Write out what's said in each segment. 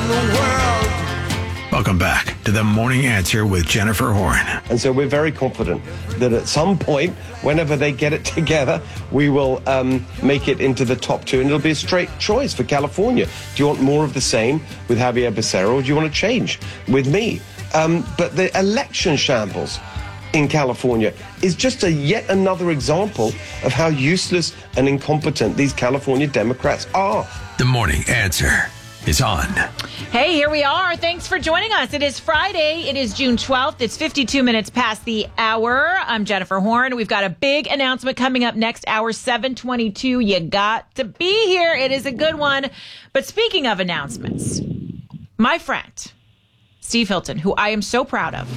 the world. Welcome back to The Morning Answer with Jennifer Horn. And so we're very confident that at some point, whenever they get it together, we will make it into the top two, and it'll be a straight choice for California. Do you want more of the same with Javier Becerra, or do you want to change with me? But the election shambles in California is just yet another example of how useless and incompetent these California Democrats are. The Morning Answer is on. Hey, here we are. Thanks for joining us. It is Friday. It is June 12th. It's 52 minutes past the hour. I'm Jennifer Horn. We've got a big announcement coming up next hour, 7:22. You got to be here. It is a good one. But speaking of announcements, my friend, Steve Hilton, who I am so proud of,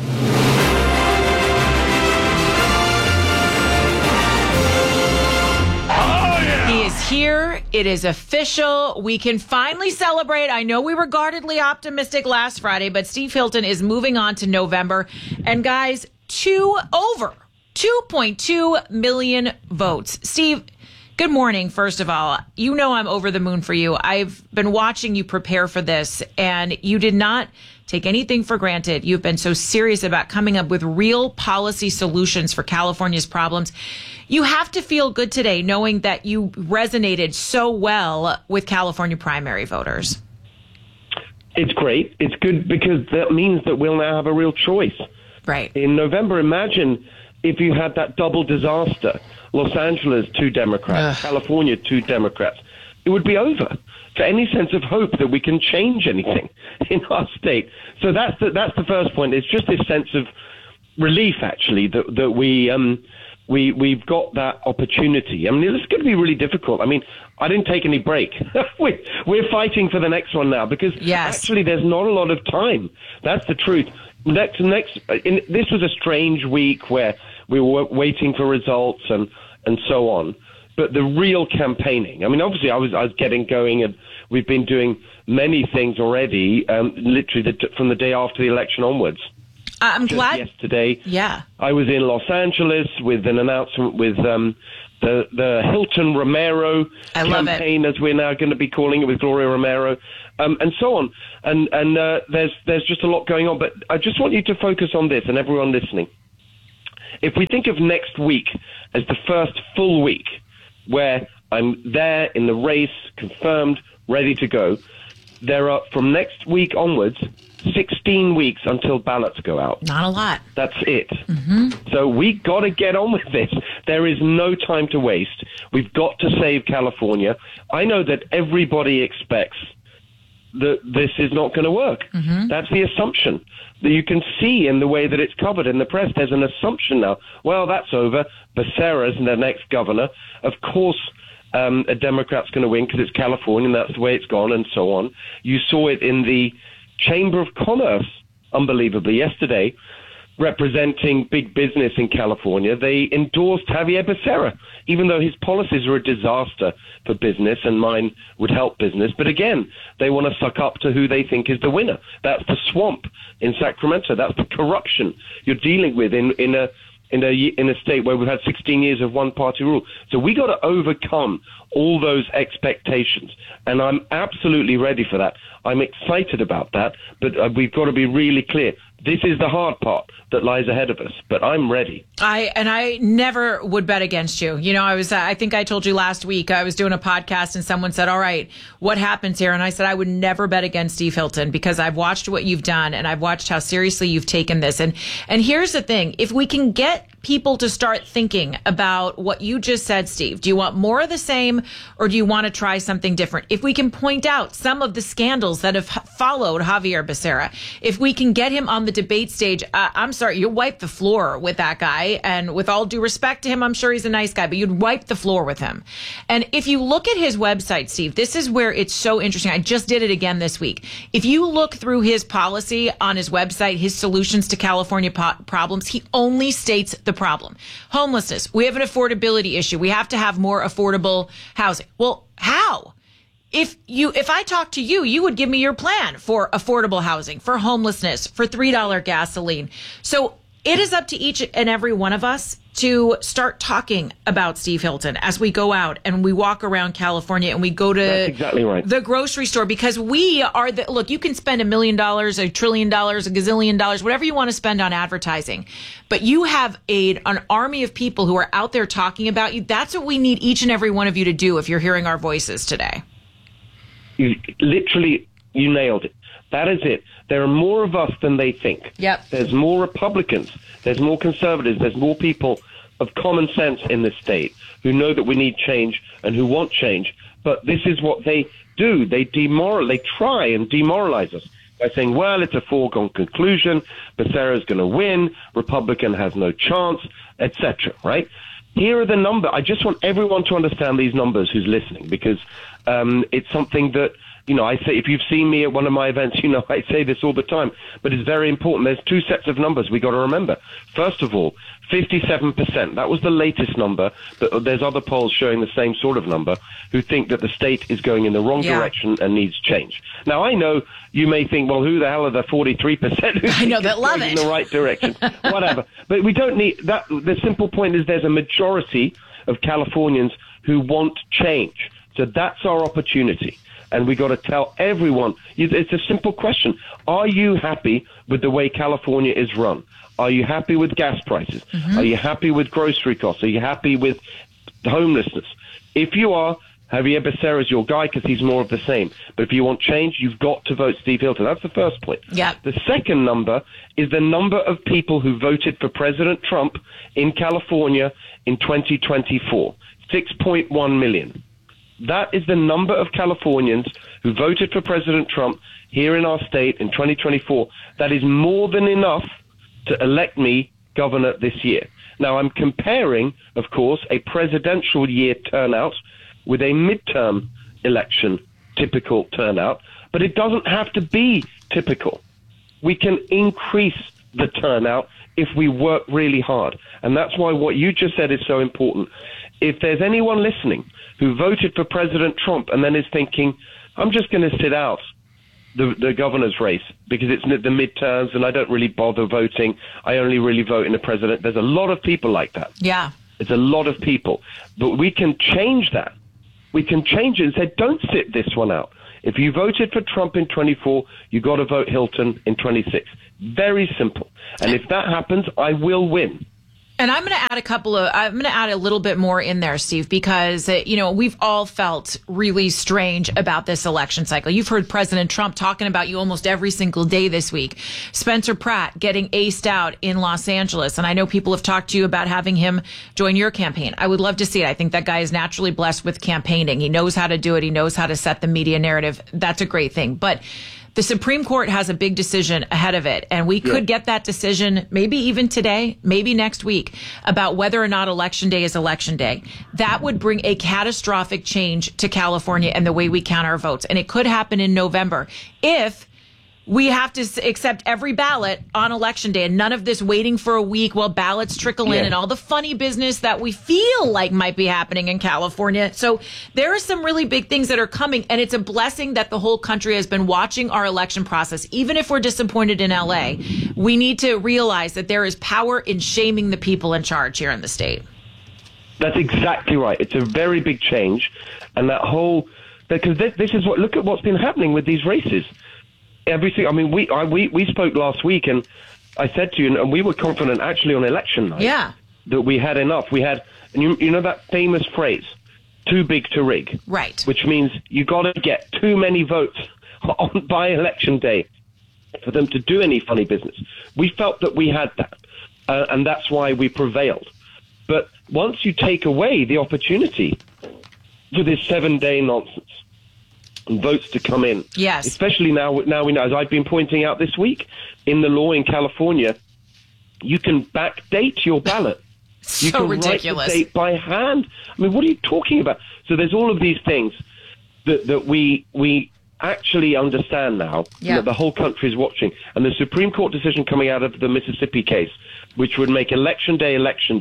he is here. It is official. We can finally celebrate. I know we were guardedly optimistic last Friday, but Steve Hilton is moving on to November. And guys, over 2.2 million votes. Steve, good morning, first of all. You know I'm over the moon for you. I've been watching you prepare for this, and you did not take anything for granted. You've been so serious about coming up with real policy solutions for California's problems. You have to feel good today knowing that you resonated so well with California primary voters. It's great. It's good because that means that we'll now have a real choice. Right. In November, imagine if you had that double disaster. Los Angeles, 2 Democrats. California, 2 Democrats. It would be over for any sense of hope that we can change anything in our state. So that's the first point. It's just this sense of relief, actually, that we've got that opportunity. I mean, it's going to be really difficult. I mean, I didn't take any break. We're fighting for the next one now because actually there's not a lot of time. That's the truth. This was a strange week where we were waiting for results and so on. But the real campaigning, I mean, obviously I was getting going, and we've been doing many things already, literally from the day after the election onwards. I'm glad. Yesterday, yeah, I was in Los Angeles with an announcement with the Hilton Romero campaign, as we're now going to be calling it, with Gloria Romero, and so on. And there's just a lot going on. But I just want you to focus on this, and everyone listening. If we think of next week as the first full week where I'm there in the race, confirmed, ready to go, there are, from next week onwards, 16 weeks until ballots go out. Not a lot. That's it. Mm-hmm. So we got to get on with this. There is no time to waste. We've got to save California. I know that everybody expects that this is not going to work. Mm-hmm. That's the assumption. That you can see in the way that it's covered in the press. There's an assumption now. Well, that's over. Becerra's the next governor. Of course, a Democrat's going to win because it's California and that's the way it's gone, and so on. You saw it in the Chamber of Commerce, unbelievably, yesterday, representing big business in California. They endorsed Javier Becerra, even though his policies are a disaster for business, and mine would help business. But again, they want to suck up to who they think is the winner. That's the swamp in Sacramento. That's the corruption you're dealing with in a state where we've had 16 years of one-party rule. So we got to overcome all those expectations, and I'm absolutely ready for that. I'm excited about that, but we've got to be really clear. This is the hard part that lies ahead of us, but I'm ready. I never would bet against you. You know, I think I told you last week, I was doing a podcast and someone said, all right, what happens here? And I said, I would never bet against Steve Hilton because I've watched what you've done and I've watched how seriously you've taken this. And here's the thing. If we can get people to start thinking about what you just said, Steve, do you want more of the same or do you want to try something different? If we can point out some of the scandals that have followed Javier Becerra, if we can get him on the debate stage, I'm sorry, you wipe the floor with that guy. And with all due respect to him, I'm sure he's a nice guy, but you'd wipe the floor with him. And if you look at his website, Steve, this is where it's so interesting. I just did it again this week. If you look through his policy on his website, his solutions to California problems, he only states the problem. Homelessness. We have an affordability issue. We have to have more affordable housing. Well, how? If I talked to you, you would give me your plan for affordable housing, for homelessness, for $3 gasoline. So it is up to each and every one of us to start talking about Steve Hilton as we go out and we walk around California and we go to That's exactly right. the grocery store, because we are look, you can spend $1 million, $1 trillion, $1 gazillion, whatever you want to spend on advertising, but you have an army of people who are out there talking about you. That's what we need each and every one of you to do if you're hearing our voices today. You nailed it. That is it. There are more of us than they think. Yep. There's more Republicans. There's more conservatives. There's more people of common sense in this state who know that we need change and who want change. But this is what they do. They try and demoralize us by saying, well, it's a foregone conclusion. Becerra's going to win. Republican has no chance, etc. Right? Here are the numbers. I just want everyone to understand these numbers who's listening, because it's something that, I say, if you've seen me at one of my events, I say this all the time, but it's very important. There's two sets of numbers we got to remember. First of all, 57%. That was the latest number, but there's other polls showing the same sort of number, who think that the state is going in the wrong direction and needs change. Now, I know you may think, well, who the hell are the 43% who I know that love it in the right direction? Whatever. But we don't need that. The simple point is there's a majority of Californians who want change. So that's our opportunity. And we got to tell everyone, it's a simple question. Are you happy with the way California is run? Are you happy with gas prices? Mm-hmm. Are you happy with grocery costs? Are you happy with homelessness? If you are, Javier Becerra is your guy because he's more of the same. But if you want change, you've got to vote Steve Hilton. That's the first point. Yeah. The second number is the number of people who voted for President Trump in California in 2024. 6.1 million. That is the number of Californians who voted for President Trump here in our state in 2024. That is more than enough to elect me governor this year. Now, I'm comparing, of course, a presidential year turnout with a midterm election typical turnout, but it doesn't have to be typical. We can increase the turnout if we work really hard. And that's why what you just said is so important. If there's anyone listening who voted for President Trump and then is thinking, I'm just going to sit out the governor's race because it's the midterms and I don't really bother voting, I only really vote in the president. There's a lot of people like that. Yeah. It's a lot of people. But we can change that. We can change it and say, don't sit this one out. If you voted for Trump in 24, you got to vote Hilton in 26. Very simple. And if that happens, I will win. And I'm going to add a little bit more in there, Steve, because, we've all felt really strange about this election cycle. You've heard President Trump talking about you almost every single day this week. Spencer Pratt getting aced out in Los Angeles. And I know people have talked to you about having him join your campaign. I would love to see it. I think that guy is naturally blessed with campaigning. He knows how to do it. He knows how to set the media narrative. That's a great thing. But the Supreme Court has a big decision ahead of it, and we could get that decision maybe even today, maybe next week, about whether or not Election Day is Election Day. That would bring a catastrophic change to California and the way we count our votes. And it could happen in November if we have to accept every ballot on Election Day and none of this waiting for a week while ballots trickle in and all the funny business that we feel like might be happening in California. So there are some really big things that are coming, and it's a blessing that the whole country has been watching our election process. Even if we're disappointed in LA, we need to realize that there is power in shaming the people in charge here in the state. That's exactly right. It's a very big change. And because this is look at what's been happening with these races. Everything. I mean, we spoke last week, and I said to you, and we were confident actually on election night that we had enough. We had, and you know that famous phrase, "too big to rig," right? Which means you got to get too many votes by election day for them to do any funny business. We felt that we had that, and that's why we prevailed. But once you take away the opportunity for this 7-day nonsense and votes to come in. Yes. Especially now we know, as I've been pointing out this week, in the law in California, you can backdate your ballot. So you can ridiculous. Write the date by hand. I mean, what are you talking about? So there's all of these things that we actually understand now, that the whole country is watching. And the Supreme Court decision coming out of the Mississippi case, which would make Election Day,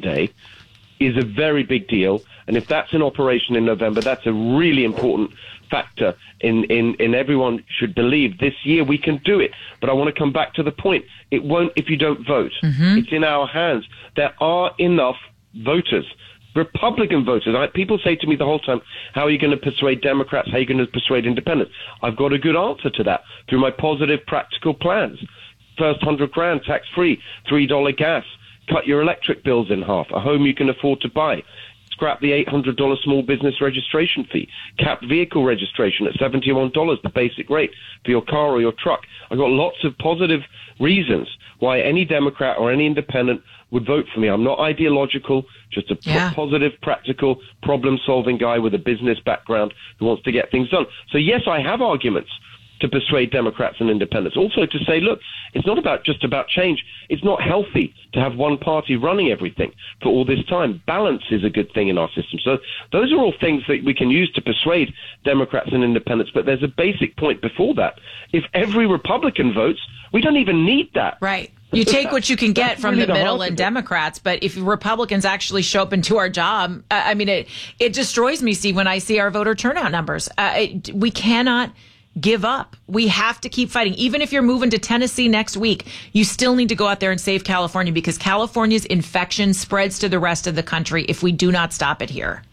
is a very big deal. And if that's in operation in November, that's a really important factor in everyone should believe this year we can do it. But I want to come back to the point. It won't if you don't vote. Mm-hmm. It's in our hands. There are enough voters, Republican voters. People say to me the whole time, how are you going to persuade Democrats? How are you going to persuade independents? I've got a good answer to that through my positive, practical plans. First $100,000 tax-free, $3 gas, cut your electric bills in half, a home you can afford to buy, scrap the $800 small business registration fee, cap vehicle registration at $71, the basic rate for your car or your truck. I've got lots of positive reasons why any Democrat or any independent would vote for me. I'm not ideological, just a positive, practical, problem-solving guy with a business background who wants to get things done. So yes, I have arguments to persuade Democrats and independents. Also to say, look, it's not just about change. It's not healthy to have one party running everything for all this time. Balance is a good thing in our system. So those are all things that we can use to persuade Democrats and independents. But there's a basic point before that. If every Republican votes, we don't even need that. Right. You take what you can get from the middle and Democrats, but if Republicans actually show up and do our job, I mean, it destroys me, Steve, when I see our voter turnout numbers. We cannot give up. We have to keep fighting. Even if you're moving to Tennessee next week, you still need to go out there and save California, because California's infection spreads to the rest of the country if we do not stop it here.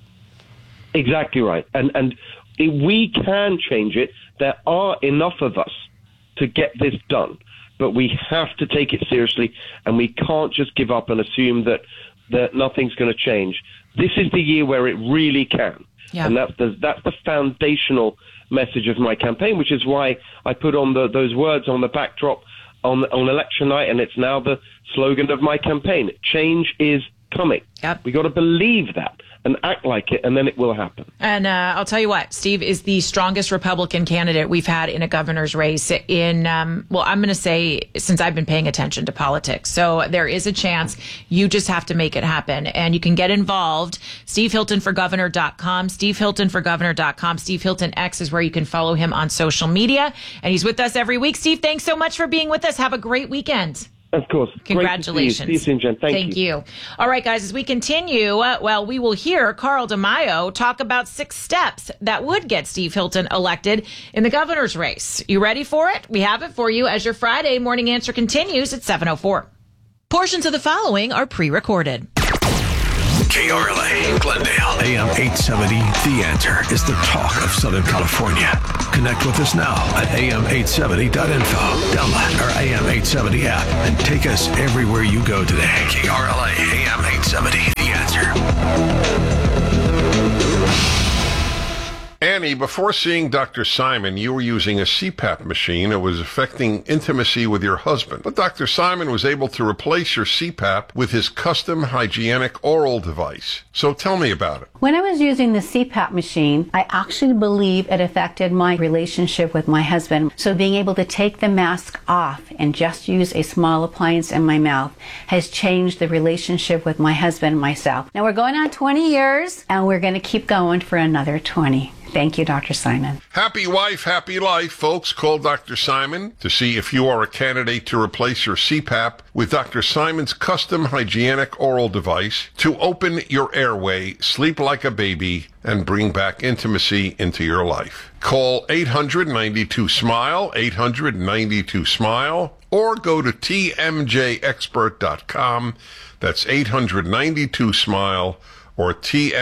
Exactly right. And we can change it. There are enough of us to get this done, but we have to take it seriously, and we can't just give up and assume that nothing's going to change. This is the year where it really can. Yeah. And that's the foundational message of my campaign, which is why I put on those words on the backdrop on election night, and it's now the slogan of my campaign. Change is coming. Yep. We got to believe that and act like it, and then it will happen. And I'll tell you what, Steve is the strongest Republican candidate we've had in a governor's race in, I'm going to say, since I've been paying attention to politics. So there is a chance. You just have to make it happen. And you can get involved. SteveHiltonForGovernor.com, SteveHiltonForGovernor.com. Steve Hilton X is where you can follow him on social media. And he's with us every week. Steve, thanks so much for being with us. Have a great weekend. Of course. Congratulations. See you soon, Jen. Thank you. All right, guys, as we continue, we will hear Carl DeMaio talk about 6 steps that would get Steve Hilton elected in the governor's race. You ready for it? We have it for you as your Friday morning answer continues at 7:04. Portions of the following are pre-recorded. KRLA, Glendale, AM 870. The Answer is the talk of Southern California. Connect with us now at am870.info. Download our AM 870 app and take us everywhere you go today. KRLA, AM 870. The Answer. Annie, before seeing Dr. Simon, you were using a CPAP machine. It was affecting intimacy with your husband. But Dr. Simon was able to replace your CPAP with his custom hygienic oral device. So tell me about it. When I was using the CPAP machine, I actually believe it affected my relationship with my husband. So being able to take the mask off and just use a small appliance in my mouth has changed the relationship with my husband and myself. Now we're going on 20 years, and we're going to keep going for another 20. Thank you, Dr. Simon. Happy wife, happy life, folks. Call Dr. Simon to see if you are a candidate to replace your CPAP with Dr. Simon's custom hygienic oral device to open your airway, sleep like a baby, and bring back intimacy into your life. Call 800-92-SMILE, 800-92-SMILE, or go to tmjexpert.com. That's 800-92-SMILE. or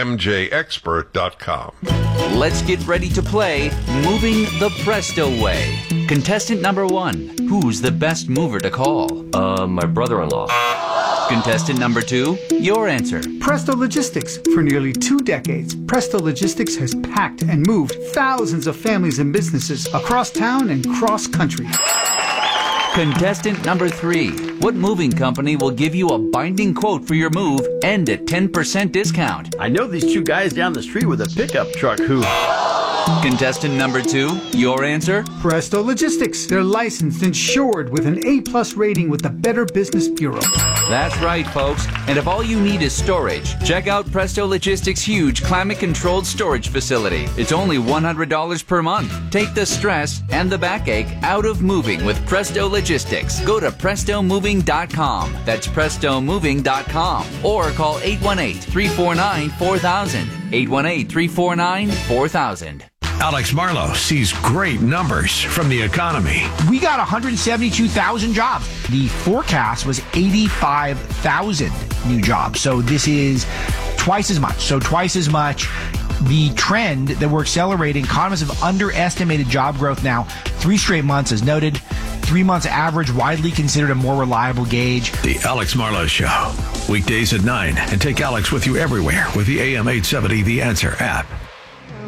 tmjexpert.com. Let's get ready to play Moving the Presto Way. Contestant number 1, who's the best mover to call? My brother-in-law. Contestant number 2, your answer. Presto Logistics. For nearly 2 decades, Presto Logistics has packed and moved thousands of families and businesses across town and cross country. Contestant number 3, what moving company will give you a binding quote for your move and a 10% discount? I know these 2 guys down the street with a pickup truck who... Contestant number 2, your answer? Presto Logistics. They're licensed, insured with an A+ rating with the Better Business Bureau. That's right, folks. And if all you need is storage, check out Presto Logistics' huge climate-controlled storage facility. It's only $100 per month. Take the stress and the backache out of moving with Presto Logistics. Go to PrestoMoving.com. That's PrestoMoving.com. Or call 818-349-4000. 818-349-4000. Alex Marlowe sees great numbers from the economy. We got 172,000 jobs. The forecast was 85,000. new jobs. So this is twice as much. So twice as much. The trend that we're accelerating, economists have underestimated job growth now 3 straight months, as noted. 3 months average, widely considered a more reliable gauge. The Alex Marlowe Show, weekdays at 9. And take Alex with you everywhere with the AM 870 The Answer app.